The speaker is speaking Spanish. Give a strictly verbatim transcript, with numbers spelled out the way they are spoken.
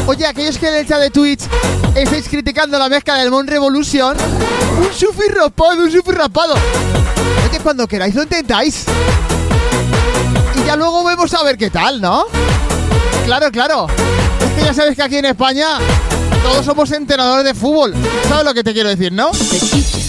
Oye, aquellos que en el chat de Twitch estáis criticando la mezcla del Mon Revolution, un sufi rapado, un sufi rapado. Oye, cuando queráis lo intentáis. Y ya luego vemos a ver qué tal, ¿no? Claro, claro. Es que ya sabes que aquí en España todos somos entrenadores de fútbol. ¿Sabes lo que te quiero decir, no? Fetiches.